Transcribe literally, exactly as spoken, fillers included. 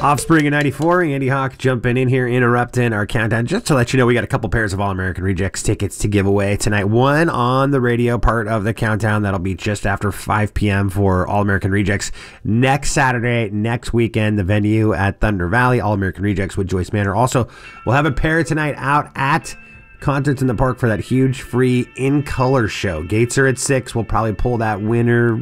Offspring in ninety-four, Andy Hawk jumping in here, interrupting our countdown. Just to let you know, we got a couple pairs of All-American Rejects tickets to give away tonight. One on the radio part of the countdown. That'll be just after five p.m. for All-American Rejects. Next Saturday, next weekend, the venue at Thunder Valley, All-American Rejects with Joyce Manor. Also, we'll have a pair tonight out at Concerts in the Park for that huge free In Color show. Gates are at six. We'll probably pull that winner